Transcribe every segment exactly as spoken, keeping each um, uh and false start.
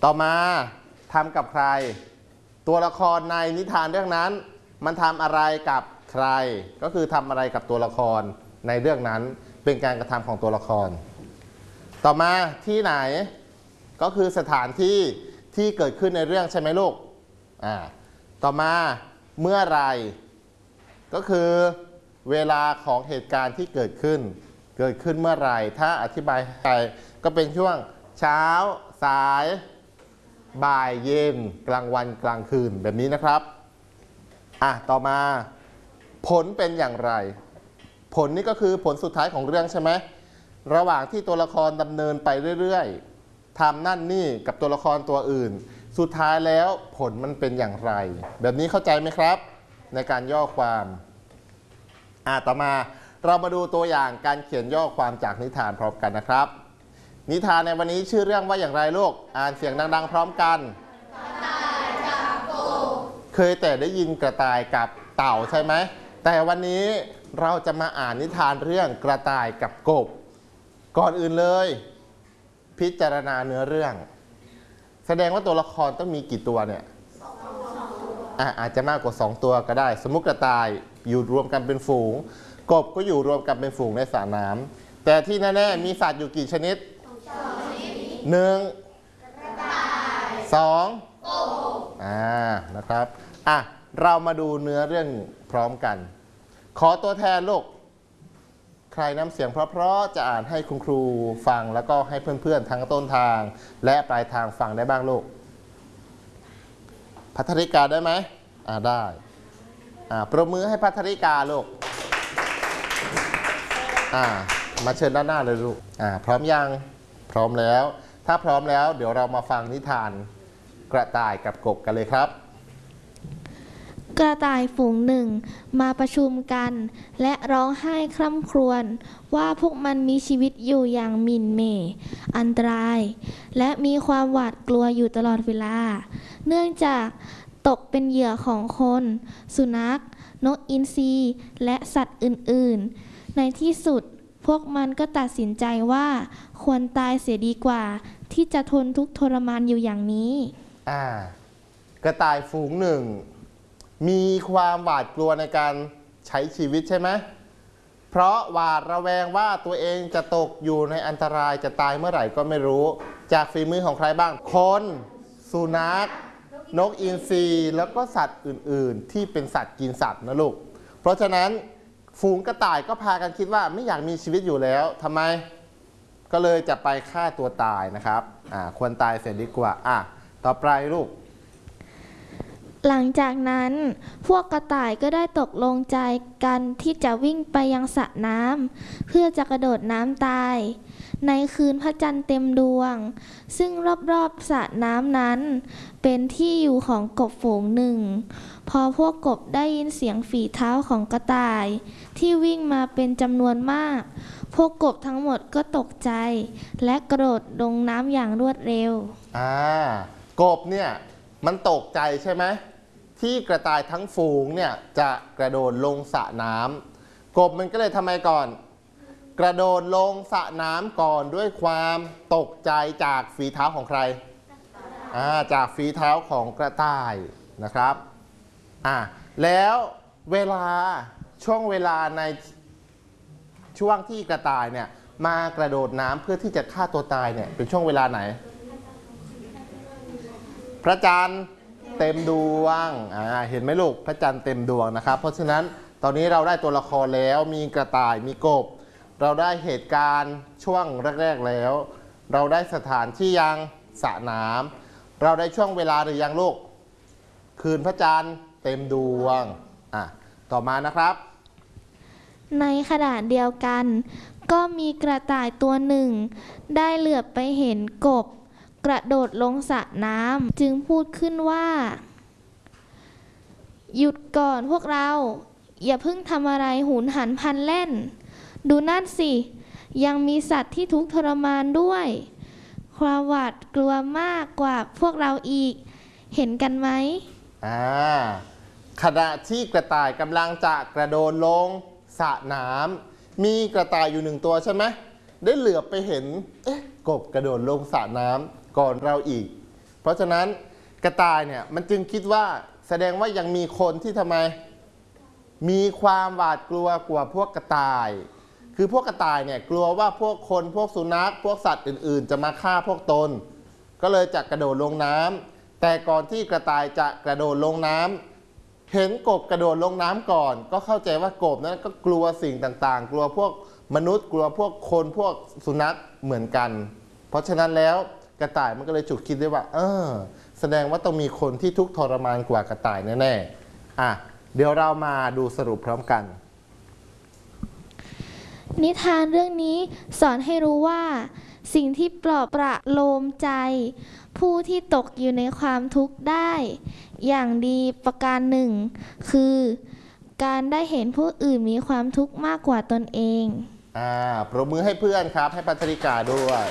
ต่อมาทำกับใครตัวละครในนิทานเรื่องนั้นมันทำอะไรกับใครก็คือทำอะไรกับตัวละครในเรื่องนั้นเป็นการกระทำของตัวละครต่อมาที่ไหนก็คือสถานที่ที่เกิดขึ้นในเรื่องใช่ไหมลูกอ่าต่อมาเมื่อไรก็คือเวลาของเหตุการณ์ที่เกิดขึ้นเกิดขึ้นเมื่อไรถ้าอธิบายไปก็เป็นช่วงเช้าสายบ่ายเย็นกลางวันกลางคืนแบบนี้นะครับอ่ะต่อมาผลเป็นอย่างไรผลนี่ก็คือผลสุดท้ายของเรื่องใช่ไหมระหว่างที่ตัวละครดำเนินไปเรื่อยๆทำนั่นนี่กับตัวละครตัวอื่นสุดท้ายแล้วผลมันเป็นอย่างไรแบบนี้เข้าใจไหมครับในการย่อความอ่ะต่อมาเรามาดูตัวอย่างการเขียนย่อความจากนิทานพร้อมกันนะครับนิทานในวันนี้ชื่อเรื่องว่าอย่างไรลูกอ่านเสียงดังๆพร้อมกันกระต่ายกับกบเคยแต่ได้ยินกระต่ายกับเต่าใช่ไหมแต่วันนี้เราจะมาอ่านนิทานเรื่องกระต่ายกับกบก่อนอื่นเลยพิจารณาเนื้อเรื่องแสดงว่าตัวละครต้องมีกี่ตัวเนี่ยอ่ะอาจจะมากกว่าสองตัวก็ได้สมมุติกระต่ายอยู่รวมกันเป็นฝูงกบก็อยู่รวมกันเป็นฝูงในสระน้ำแต่ที่แน่ๆมีสัตว์อยู่กี่ชนิดหนึ่งสองอ่านะครับอ่ะเรามาดูเนื้อเรื่องพร้อมกันขอตัวแทนลูกใครน้ำเสียงเพราะๆจะอ่านให้คุณครูฟังแล้วก็ให้เพื่อนๆทั้งต้นทางและปลายทางฟังได้บ้างลูกภัทริกาได้ไหมอ่าได้อ่าปรบมือให้ภัทริกาลูกอ่ามาเชิญด้านหน้าเลยลูกอ่าพร้อมยังพร้อมแล้วถ้าพร้อมแล้วเดี๋ยวเรามาฟังนิทานกระต่ายกับกบกันเลยครับกระต่ายฝูงหนึ่งมาประชุมกันและร้องไห้คร่ำครวญว่าพวกมันมีชีวิตอยู่อย่างหมิ่นเหม่อันตรายและมีความหวาดกลัวอยู่ตลอดเวลาเนื่องจากตกเป็นเหยื่อของคนสุนัขนกอินทรีและสัตว์อื่นๆในที่สุดพวกมันก็ตัดสินใจว่าควรตายเสียดีกว่าที่จะทนทุกข์ทรมานอยู่อย่างนี้อ่ากระต่ายฝูงหนึ่งมีความหวาดกลัวในการใช้ชีวิตใช่ไหมเพราะหวาดระแวงว่าตัวเองจะตกอยู่ในอันตรายจะตายเมื่อไหร่ก็ไม่รู้จากฝีมือของใครบ้างคนสุนัขนกอินทรีแล้วก็สัตว์อื่นๆที่เป็นสัตว์กินสัตว์นะลูกเพราะฉะนั้นฝูงกระต่ายก็พากันคิดว่าไม่อยากมีชีวิตอยู่แล้วทำไมก็เลยจะไปฆ่าตัวตายนะครับอ่าควรตายเสียดีกว่าอ่ะต่อไปลูกหลังจากนั้นพวกกระต่ายก็ได้ตกลงใจกันที่จะวิ่งไปยังสระน้ำเพื่อจะกระโดดน้ำตายในคืนพระจันทร์เต็มดวงซึ่งรอบๆสระน้ำนั้นเป็นที่อยู่ของกบฝูงหนึ่งพอพวกกบได้ยินเสียงฝีเท้าของกระต่ายที่วิ่งมาเป็นจำนวนมากพวกกบทั้งหมดก็ตกใจและกระโดดลงน้ำอย่างรวดเร็วอ่ากบเนี่ยมันตกใจใช่ไหมที่กระต่ายทั้งฝูงเนี่ยจะกระโดดลงสระน้ำกบมันก็เลยทำไมก่อนกระโดดลงสระน้ำก่อนด้วยความตกใจจากฝีเท้าของใครอ่าจากฝีเท้าของกระต่ายนะครับอ่าแล้วเวลาช่วงเวลาในช่วงที่กระต่ายเนี่ยมากระโดดน้ำเพื่อที่จะฆ่าตัวตายเนี่ยเป็นช่วงเวลาไหนพระจันทร์เต็มดวงอ่าเห็นไหมลูกพระจันทร์เต็มดวงนะครับเพราะฉะนั้นตอนนี้เราได้ตัวละครแล้วมีกระต่ายมีกบเราได้เหตุการณ์ช่วงแรกๆแล้วเราได้สถานที่ยังสระน้ำเราได้ช่วงเวลาหรือยังลูกคืนพระจันทร์เต็มดวงอ่ะต่อมานะครับในขณะเดียวกันก็มีกระต่ายตัวหนึ่งได้เหลือบไปเห็นกบกระโดดลงสระน้ำจึงพูดขึ้นว่าหยุดก่อนพวกเราอย่าเพิ่งทำอะไรหุนหันพลันแล่นดูนั่นสิยังมีสัตว์ที่ทุกข์ทรมานด้วยความหวาดกลัวมากกว่าพวกเราอีกเห็นกันไหมอ่าขณะที่กระต่ายกำลังจะกระโดดลงสระน้ำมีกระต่ายอยู่หนึ่งตัวใช่ไหมได้เหลือบไปเห็นเอ๊ะกบกระโดดลงสระน้ำก่อนเราอีกเพราะฉะนั้นกระต่ายเนี่ยมันจึงคิดว่าแสดงว่ายังมีคนที่ทำไมมีความหวาดกลัวกว่าพวกกระต่ายคือพวกกระต่ายเนี่ยกลัวว่าพวกคนพวกสุนัขพวกสัตว์อื่นๆจะมาฆ่าพวกตนก็เลยจะกระโดดลงน้ำแต่ก่อนที่กระต่ายจะกระโดดลงน้ำเห็นกบกระโดดลงน้ำก่อนก็เข้าใจว่ากบนั้นก็กลัวสิ่งต่างๆกลัวพวกมนุษย์กลัวพวกคนพวกสุนัขเหมือนกันเพราะฉะนั้นแล้วกระต่ายมันก็เลยฉุกคิดได้ว่าเออแสดงว่าต้องมีคนที่ทุกข์ทรมานกว่ากระต่ายแน่ๆอ่ะเดี๋ยวเรามาดูสรุปพร้อมกันนิทานเรื่องนี้สอนให้รู้ว่าสิ่งที่ปลอบประโลมใจผู้ที่ตกอยู่ในความทุกข์ได้อย่างดีประการหนึ่งคือการได้เห็นผู้อื่นมีความทุกข์มากกว่าตนเองอ่าปรบมือให้เพื่อนครับให้พัทริกาด้วย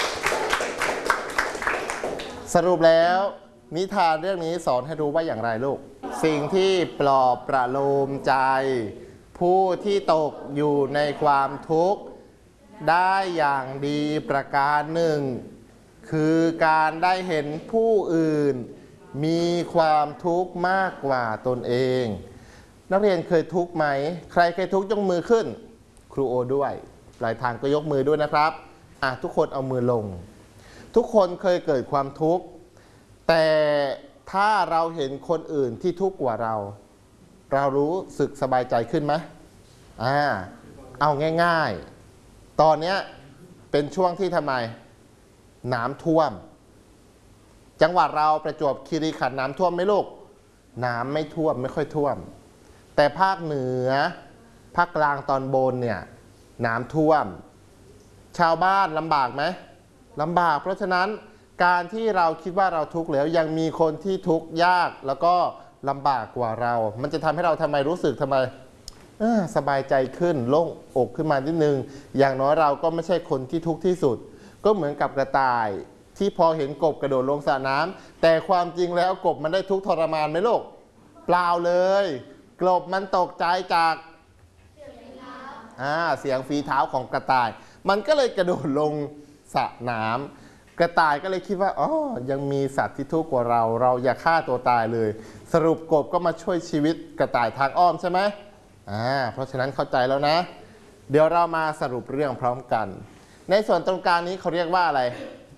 สรุปแล้วนิทานเรื่องนี้สอนให้รู้ว่าอย่างไรลูกสิ่งที่ปลอบประโลมใจผู้ที่ตกอยู่ในความทุกข์ได้อย่างดีประการหนึ่งคือการได้เห็นผู้อื่นมีความทุกข์มากกว่าตนเองนักเรียนเคยทุกข์ไหมใครเคยทุกข์ยกมือขึ้นครูโอด้วยปลายทางก็ยกมือด้วยนะครับอ่ะทุกคนเอามือลงทุกคนเคยเกิดความทุกข์แต่ถ้าเราเห็นคนอื่นที่ทุกข์กว่าเราเรารู้สึกสบายใจขึ้นไหมอ่าเอาง่ายๆตอนนี้เป็นช่วงที่ทำไมน้ำท่วมจังหวัดเราประจวบคีรีขันธ์น้ำท่วมไหมลูกน้ำไม่ท่วมไม่ค่อยท่วมแต่ภาคเหนือภาคกลางตอนบนเนี่ยน้ำท่วมชาวบ้านลำบากไหมลำบากเพราะฉะนั้นการที่เราคิดว่าเราทุกข์แล้วยังมีคนที่ทุกข์ยากแล้วก็ลำบากกว่าเรามันจะทำให้เราทำไมรู้สึกทำไมสบายใจขึ้นโล่งอกขึ้นมานิดนึงอย่างน้อยเราก็ไม่ใช่คนที่ทุกข์ที่สุดก็เหมือนกับกระต่ายที่พอเห็นกบกระโดดลงสระน้ำแต่ความจริงแล้วกบมันได้ทุกข์ทรมานไหมลูกเปล่าเลยกบมันตกใจจากอ่าเสียงฝีเท้าของกระต่ายมันก็เลยกระโดดลงสระน้ำกระต่ายก็เลยคิดว่าอ๋อยังมีสัตว์ที่ทุกข์กว่าเราเราอย่าฆ่าตัวตายเลยสรุปกบก็มาช่วยชีวิตกระต่ายทางอ้อมใช่ไหมอ่าเพราะฉะนั้นเข้าใจแล้วนะเดี๋ยวเรามาสรุปเรื่องพร้อมกันในส่วนตรงกลางนี้เขาเรียกว่าอะไร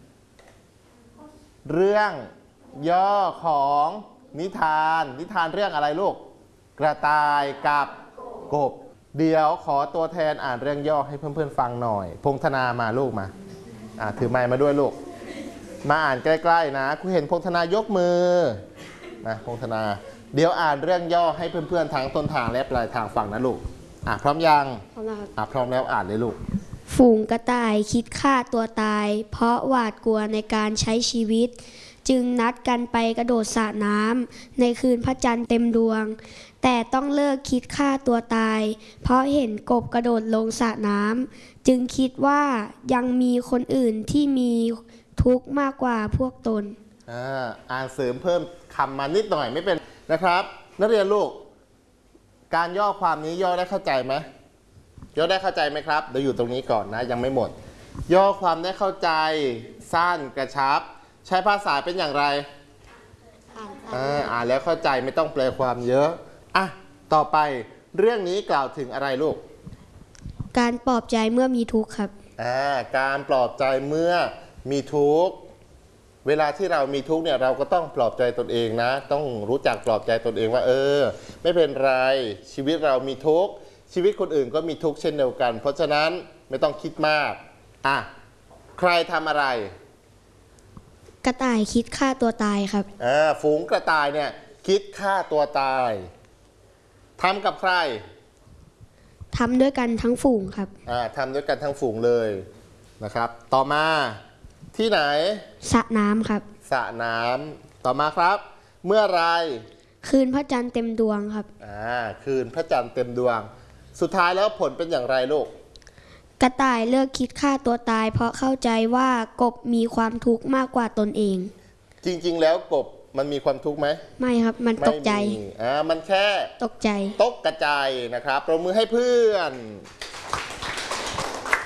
เรื่องย่อของนิทานนิทานเรื่องอะไรลูกกระต่ายกับกบเดี๋ยวขอตัวแทนอ่านเรื่องย่อให้เพื่อนๆฟังหน่อยพงธนามาลูกมาอ่าถือไมค์มาด้วยลูกมาอ่านใกล้ๆนะครูเห็นพงธนายกมือนะพงธนาเดี๋ยวอ่านเรื่องย่อให้เพื่อนๆทั้งต้นทางและปลายทางฟังนะลูกอ่ะพร้อมยังพร้อมแล้วครับอ่ะพร้อมแล้วอ่านเลยลูกฝูงกระต่ายคิดฆ่าตัวตายเพราะหวาดกลัวในการใช้ชีวิตจึงนัดกันไปกระโดดสระน้ำในคืนพระจันทร์เต็มดวงแต่ต้องเลิกคิดฆ่าตัวตายเพราะเห็นกบกระโดดลงสระน้ำจึงคิดว่ายังมีคนอื่นที่มีทุกข์มากกว่าพวกตนอ่าอ่านเสริมเพิ่มคำมานิดหน่อยไม่เป็นนะครับนักเรียนลูกการย่อความนี้ย่อได้เข้าใจไหมย่อได้เข้าใจไหมครับเดี๋ยวอยู่ตรงนี้ก่อนนะยังไม่หมดย่อความได้เข้าใจสั้นกระชับใช้ภาษาเป็นอย่างไรอ่าอ่านแล้วเข้าใจไม่ต้องแปลความเยอะอ่ะต่อไปเรื่องนี้กล่าวถึงอะไรลูกการปลอบใจเมื่อมีทุกข์ครับอ่าการปลอบใจเมื่อมีทุกข์เวลาที่เรามีทุกข์เนี่ยเราก็ต้องปลอบใจตนเองนะต้องรู้จักปลอบใจตนเองว่าเออไม่เป็นไรชีวิตเรามีทุกข์ชีวิตคนอื่นก็มีทุกข์เช่นเดียวกันเพราะฉะนั้นไม่ต้องคิดมากอ่ะใครทำอะไรกระต่ายคิดฆ่าตัวตายครับอ่าฝูงกระต่ายเนี่ยคิดฆ่าตัวตายทำกับใครทำด้วยกันทั้งฝูงครับอ่าทำด้วยกันทั้งฝูงเลยนะครับต่อมาที่ไหนสระน้ำครับสระน้ำต่อมาครับเมื่อไรคืนพระจันทร์เต็มดวงครับอ่าคืนพระจันทร์เต็มดวงสุดท้ายแล้วผลเป็นอย่างไรลูกกระต่ายเลิกคิดฆ่าตัวตายเพราะเข้าใจว่ากบมีความทุกข์มากกว่าตนเองจริงๆแล้วกบมันมีความทุกข์ไหมไม่ครับมันตกใจอ่ามันแค่ตกใจตกกระจายนะครับปรบมือให้เพื่อน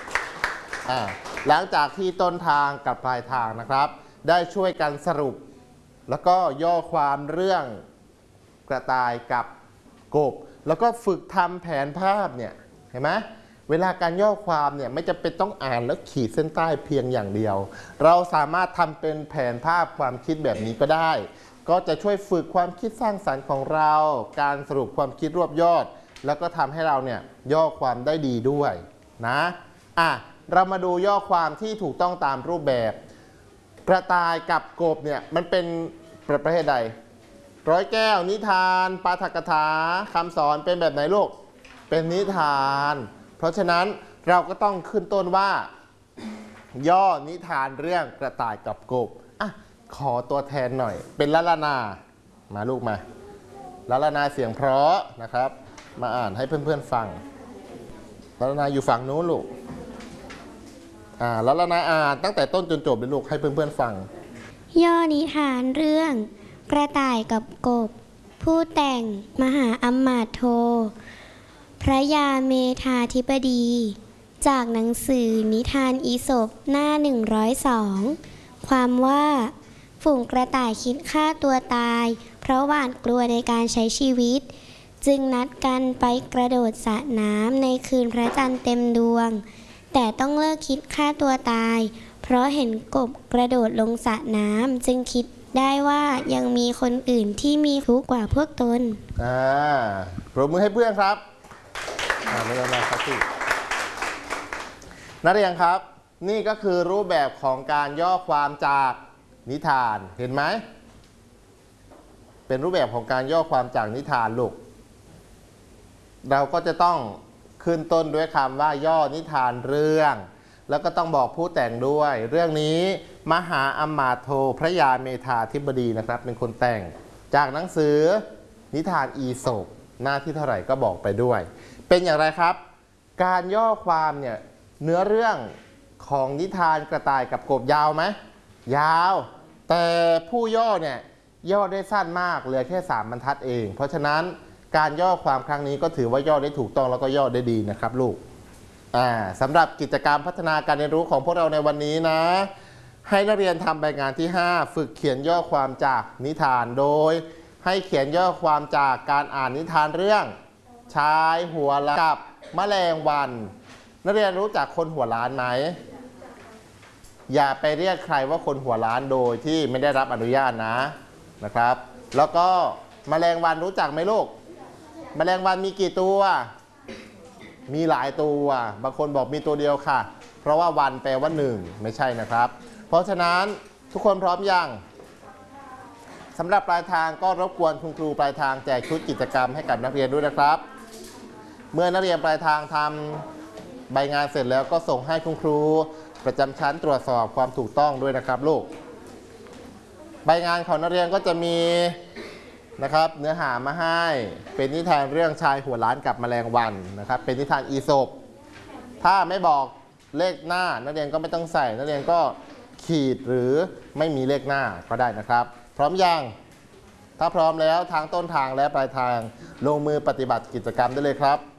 อ่าหลังจากที่ต้นทางกับปลายทางนะครับได้ช่วยกันสรุปแล้วก็ย่อความเรื่องกระต่ายกับกบแล้วก็ฝึกทำแผนภาพเนี่ยเห็นไหมเวลาการย่อความเนี่ยไม่จำเป็นต้องอ่านแล้วขีดเส้นใต้เพียงอย่างเดียวเราสามารถทำเป็นแผนภาพความคิดแบบนี้ก็ได้ก็จะช่วยฝึกความคิดสร้างสรรค์ของเราการสรุปความคิดรวบยอดแล้วก็ทำให้เราเนี่ยย่อความได้ดีด้วยนะอ่ะเรามาดูย่อความที่ถูกต้องตามรูปแบบกระต่ายกับกบเนี่ยมันเป็นประเภทใดร้อยแก้วนิทานปาฐกถาคำสอนเป็นแบบไหนลูกเป็นนิทานเพราะฉะนั้นเราก็ต้องขึ้นต้นว่าย่อนิทานเรื่องกระต่ายกับกบอ่ะขอตัวแทนหน่อยเป็นละละนามาลูกมาละละนาเสียงเพราะนะครับมาอ่านให้เพื่อนๆฟังละละนาอยู่ฝั่งนู้นลูกอ่าละละนาอ่านตั้งแต่ต้นจนจบเลยลูกให้เพื่อนๆฟังย่อนิทานเรื่องกระต่ายกับกบผู้แต่งมหาอมาตย์โทพระยาเมธาธิบดีจากหนังสือนิทานอีสปหน้าหนึ่งร้อยสองความว่าฝูงกระต่ายคิดฆ่าตัวตายเพราะหวาดกลัวในการใช้ชีวิตจึงนัดกันไปกระโดดสระน้ำในคืนพระจันทร์เต็มดวงแต่ต้องเลิกคิดฆ่าตัวตายเพราะเห็นกบกระโดดลงสระน้ำจึงคิดได้ว่ายังมีคนอื่นที่มีทุกข์กว่าพวกตนอ่าปรบมือให้เพื่อนครับอ่าไม่ต้องมาครับพี่นักเรียนครับนี่ก็คือรูปแบบของการย่อความจากนิทานเห็นไหมเป็นรูปแบบของการย่อความจากนิทานลูกเราก็จะต้องขึ้นต้นด้วยคำว่าย่อนิทานเรื่องแล้วก็ต้องบอกผู้แต่งด้วยเรื่องนี้มหาอมาตย์โทพระยาเมธาธิบดีนะครับเป็นคนแต่งจากหนังสือนิทานอีสปหน้าที่เท่าไหร่ก็บอกไปด้วยเป็นอย่างไรครับการย่อความเนี่ยเนื้อเรื่องของนิทานกระต่ายกับกบยาวไหมยาวแต่ผู้ย่อเนี่ยย่อได้สั้นมากเหลือแค่สามบรรทัดเองเพราะฉะนั้นการย่อความครั้งนี้ก็ถือว่าย่อได้ถูกต้องแล้วก็ย่อได้ดีนะครับลูกอ่าสำหรับกิจกรรมพัฒนาการเรียนรู้ของพวกเราในวันนี้นะให้นักเรียนทำใบงานที่ห้าฝึกเขียนย่อความจากนิทานโดยให้เขียนย่อความจากการอ่านนิทานเรื่องชายหัวล้านกับแมลงวันนักเรียนรู้จักคนหัวล้านไหมอย่าไปเรียกใครว่าคนหัวล้านโดยที่ไม่ได้รับอนุญาตนะนะครับแล้วก็แมลงวันรู้จักไหมลูกแมลงวันมีกี่ตัวมีหลายตัวบางคนบอกมีตัวเดียวค่ะเพราะว่าวันแปลว่าหนึ่งไม่ใช่นะครับเพราะฉะนั้นทุกคนพร้อมยังสำหรับปลายทางก็รบกวนคุณครูปลายทางแจกชุดกิจกรรมให้กับนักเรียนด้วยนะครับเมื่อนักเรียนปลายทางทำใบงานเสร็จแล้วก็ส่งให้คุณครูประจำชั้นตรวจสอบความถูกต้องด้วยนะครับลูกใบงานของนักเรียนก็จะมีนะครับเนื้อหามาให้เป็นนิทานเรื่องชายหัวล้านกับแมลงวันนะครับเป็นนิทานอีสปถ้าไม่บอกเลขหน้านักเรียนก็ไม่ต้องใส่นักเรียนก็ขีดหรือไม่มีเลขหน้าก็ได้นะครับพร้อมยังถ้าพร้อมแล้วทางต้นทางและปลายทางลงมือปฏิบัติกิจกรรมได้เลยครับ